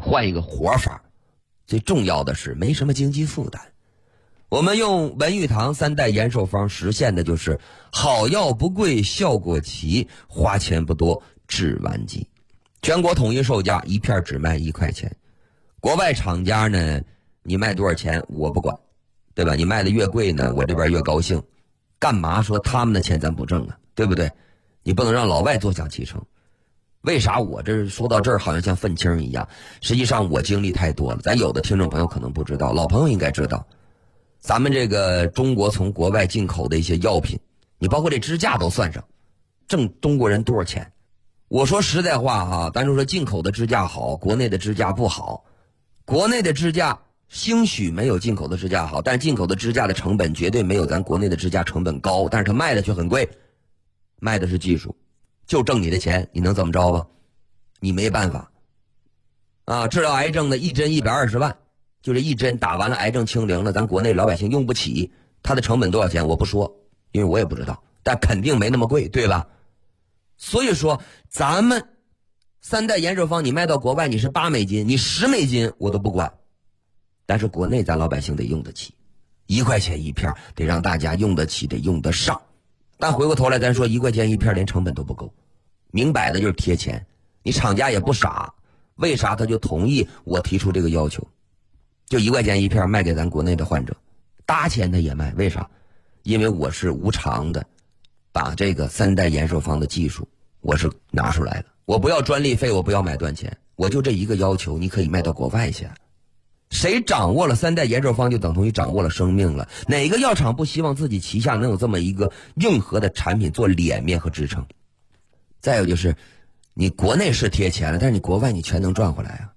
换一个活法。最重要的是没什么经济负担。我们用文玉堂3代延寿方实现的就是好药不贵，效果齐，花钱不多，治完急。全国统一售价，一片只卖1块钱。国外厂家呢，你卖多少钱我不管，对吧？你卖的越贵呢，我这边越高兴。干嘛说他们的钱咱不挣啊？对不对？你不能让老外坐享其成。为啥我这说到这儿好像像愤青一样？实际上我经历太多了，咱有的听众朋友可能不知道，老朋友应该知道。咱们这个中国从国外进口的一些药品，你包括这支架都算上，挣中国人多少钱？我说实在话哈，咱就说进口的支架好，国内的支架不好。国内的支架兴许没有进口的支架好，但是进口的支架的成本绝对没有咱国内的支架成本高，但是它卖的却很贵，卖的是技术，就挣你的钱，你能怎么着吧？你没办法啊！治疗癌症的一针120万，就这一针打完了，癌症清零了，咱国内老百姓用不起，它的成本多少钱我不说，因为我也不知道，但肯定没那么贵，对吧？所以说咱们3代延寿方你卖到国外你是8美金，你10美金我都不管，但是国内咱老百姓得用得起，1块钱一片，得让大家用得起，得用得上。但回过头来咱说1块钱一片连成本都不够，明摆的就是贴钱。你厂家也不傻，为啥他就同意我提出这个要求？就1块钱一片卖给咱国内的患者，搭钱他也卖，为啥？因为我是无偿的把这个3代延寿方的技术我是拿出来了，我不要专利费，我不要买断钱，我就这一个要求，你可以卖到国外去。谁掌握了3代延寿方就等同于掌握了生命了。哪个药厂不希望自己旗下能有这么一个硬核的产品做脸面和支撑？再有就是你国内是贴钱了，但是你国外你全能赚回来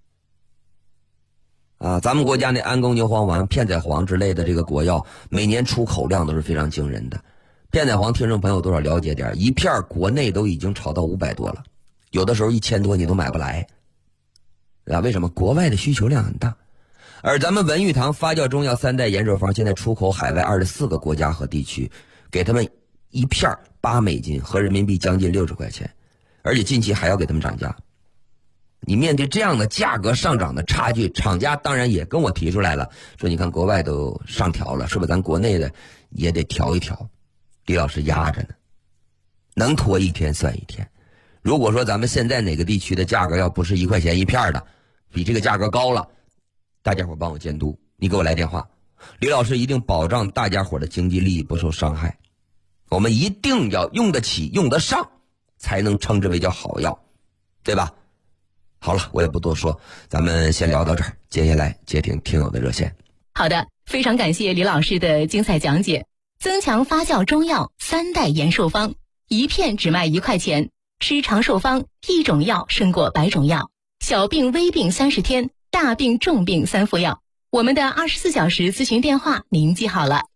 啊！咱们国家那安宫牛黄丸、片仔癀之类的这个国药，每年出口量都是非常惊人的。片仔癀听众朋友多少了解点，一片国内都已经炒到500多了，有的时候1000多你都买不来啊！为什么？国外的需求量很大。而咱们文玉堂发酵中药3代延寿方现在出口海外24个国家和地区，给他们一片8美金，合人民币将近60块钱，而且近期还要给他们涨价。你面对这样的价格上涨的差距，厂家当然也跟我提出来了，说你看国外都上调了，是不是咱国内的也得调一调？李老师压着呢，能拖一天算一天。如果说咱们现在哪个地区的价格要不是1块钱一片的，比这个价格高了，大家伙帮我监督，你给我来电话，李老师一定保障大家伙的经济利益不受伤害。我们一定要用得起用得上，才能称之为叫好药，对吧？好了，我也不多说，咱们先聊到这儿，接下来接听听友的热线。 好的，非常感谢李老师的精彩讲解。增强发酵中药3代延寿方，一片只卖1块钱，吃长寿方，一种药胜过100种药，小病微病30天，大病重病3副药。我们的24小时咨询电话您记好了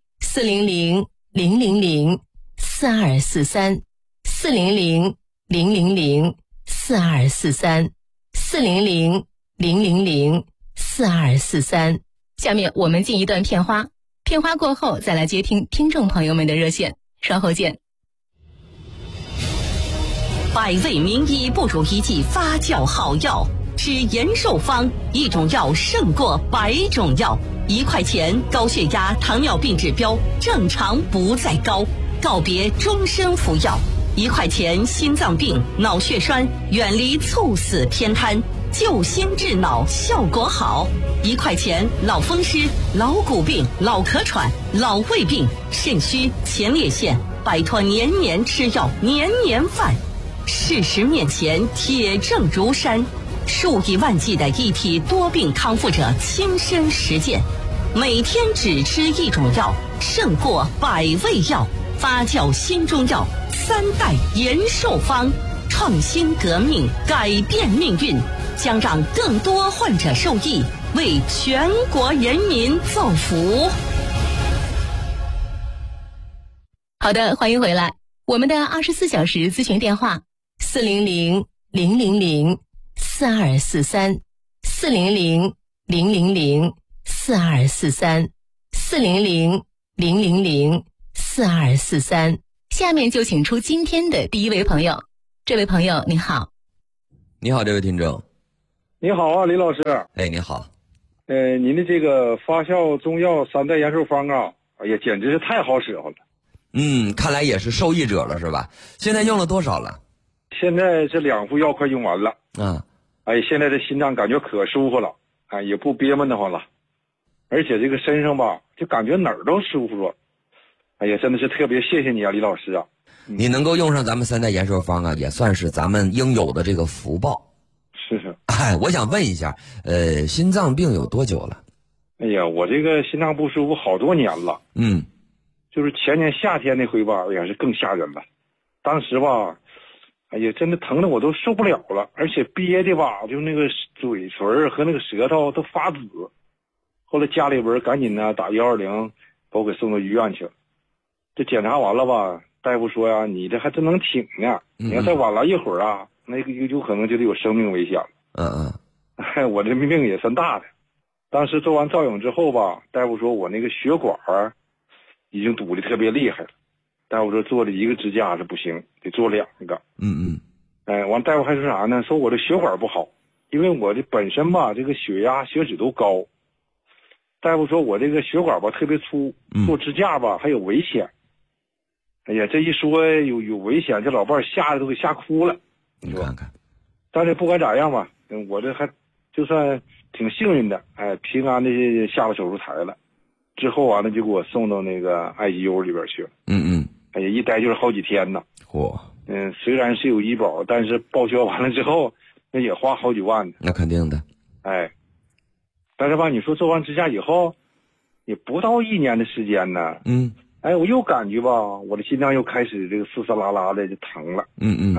，400-000-4243，400-000-4243。下面我们进一段片花，片花过后再来接听听众朋友们的热线，稍后见。 百味名医不如一剂发酵好药，吃延寿方，一种药胜过100种药。1块钱，高血压、糖尿病指标正常不再高，告别终身服药。1块钱，心脏病、脑血栓远离猝死偏瘫，救心治脑效果好。1块钱，老风湿、老骨病、老咳喘、老胃病、肾虚、前列腺，摆脱年年吃药、年年犯。事实面前，铁证如山，数以万计的一体多病康复者亲身实践，每天只吃一种药，胜过100味药。发酵新中药3代延寿方，创新革命，改变命运，将让更多患者受益，为全国人民造福。 好的，欢迎回来。我们的24小时咨询电话400-000-4243，400-000-4243。下面就请出今天的第一位朋友。这位朋友您好。 你好，这位听众。 你好啊，李老师。 哎，你好。 您的这个发酵中药3代延寿方啊，哎呀，简直是太好使候了。 看来也是受益者了，是吧？现在用了多少了？ 现在这2副药快用完了。哎，现在这心脏感觉可舒服了，哎，也不憋闷得慌了，而且这个身上吧，就感觉哪儿都舒服了。哎呀，真的是特别谢谢你啊，李老师啊！ 你能够用上咱们3代延寿方啊，也算是咱们应有的这个福报。 是。 哎，我想问一下，心脏病有多久了？ 哎呀，我这个心脏不舒服好多年了。就是前年夏天那回吧，哎呀是更吓人了。当时吧，哎呀，真的疼的我都受不了了，而且憋的吧，就那个嘴唇和那个舌头都发紫。后来家里边赶紧呢打120，把我给送到医院去了。这检查完了吧，大夫说呀，你这还真能挺呢，你要再晚了一会儿啊，那个有可能就得有生命危险了。我这命也算大的。当时做完造影之后吧，大夫说我那个血管已经堵得特别厉害了。大夫说做了1个支架是不行，得做2个。完大夫还说啥呢？说我这血管不好，因为我这本身吧，这个血压血脂都高。大夫说我这个血管吧特别粗，做支架吧还有危险。哎呀，这一说有危险，这老伴吓得都给吓哭了。 你看看。 但是不管咋样吧，我这还就算挺幸运的，哎，平安的下了手术台了。之后完了就给我送到那个 ICU 里边去了。哎呀，一待就是好几天呢。虽然是有医保，但是报销完了之后，那也花好几万呢。 那肯定的。 哎，但是吧，你说做完支架以后，也不到1年的时间呢。哎，我又感觉吧，我的心脏又开始这个嘶嘶啦啦的就疼了。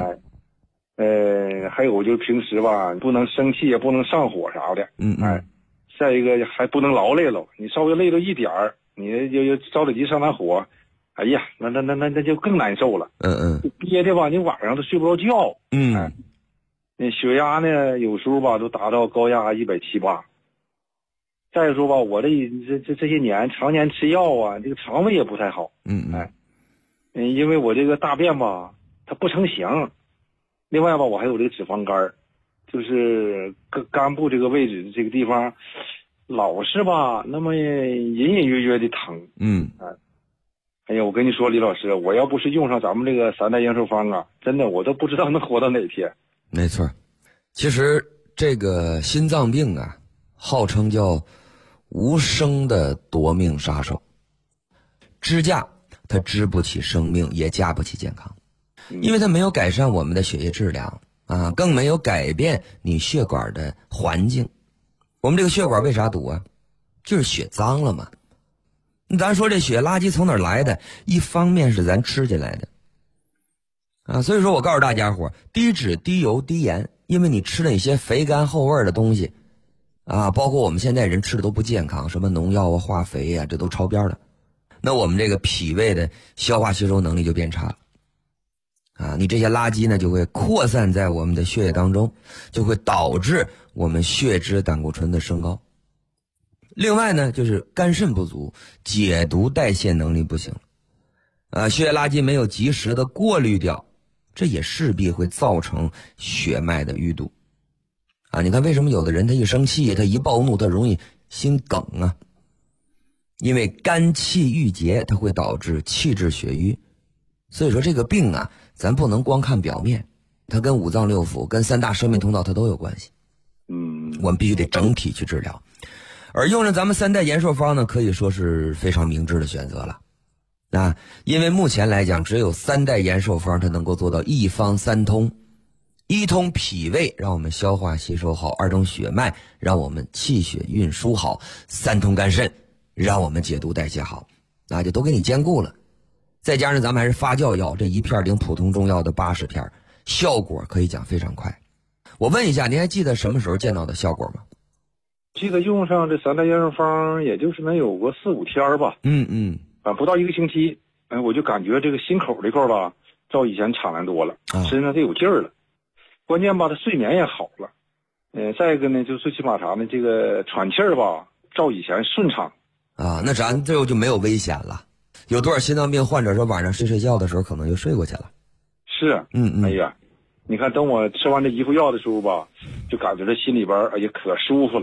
还有就平时吧，不能生气，也不能上火啥的。再一个还不能劳累了，你稍微累了一点儿，你就着急上点火，哎呀，那就更难受了。憋的吧，你晚上都睡不着觉。那血压呢，有时候吧都达到高压170、180。再说吧，我这些年常年吃药啊，这个肠胃也不太好。因为我这个大便吧，它不成形。另外吧，我还有这个脂肪肝，就是肝部这个位置这个地方，老是吧那么隐隐约约的疼。哎呀，我跟你说，李老师，我要不是用上咱们这个3代延寿方啊，真的我都不知道能活到哪天。 没错，其实这个心脏病啊，号称叫无声的夺命杀手。支架它支不起生命，也架不起健康，因为它没有改善我们的血液质量啊，更没有改变你血管的环境。我们这个血管为啥堵啊？就是血脏了嘛。咱说这血垃圾从哪儿来的？一方面是咱吃进来的啊，所以说我告诉大家伙，低脂、低油、低盐，因为你吃了一些肥甘厚味的东西啊，包括我们现在人吃的都不健康，什么农药啊、化肥啊，这都超标了。那我们这个脾胃的消化吸收能力就变差了啊，你这些垃圾呢就会扩散在我们的血液当中，就会导致我们血脂胆固醇的升高。另外呢，就是肝肾不足，解毒代谢能力不行啊，血液垃圾没有及时的过滤掉，这也势必会造成血脉的淤堵啊。你看为什么有的人他一生气，他一暴怒，他容易心梗啊？因为肝气郁结，它会导致气滞血瘀。所以说这个病啊，咱不能光看表面，它跟五脏六腑、跟3大生命通道它都有关系。我们必须得整体去治疗。而用上咱们3代延寿方呢，可以说是非常明智的选择了啊，因为目前来讲，只有3代延寿方它能够做到一方三通。一通脾胃，让我们消化吸收好；二通血脉，让我们气血运输好；三通肝肾，让我们解毒代谢好，那就都给你兼顾了。再加上咱们还是发酵药，这一片顶普通中药的80片，效果可以讲非常快。我问一下，您还记得什么时候见到的效果吗？ 记得用上这3代延寿方，也就是能有个4、5天吧。不到1个星期，我就感觉这个心口这块吧，照以前敞亮多了，身上得有劲儿了。关键吧，他睡眠也好了。再一个呢，就最起码啥呢？这个喘气儿吧，照以前顺畅。 啊，那咱这就没有危险了。有多少心脏病患者说晚上睡觉的时候可能就睡过去了？ 是，哎呀， 你看等我吃完这一副药的时候吧，就感觉这心里边哎呀可舒服了。